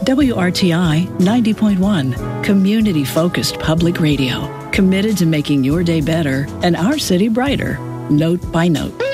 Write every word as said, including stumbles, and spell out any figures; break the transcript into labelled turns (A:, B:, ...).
A: W R T I ninety point one, community-focused public radio, committed to making your day better and our city brighter, note by note.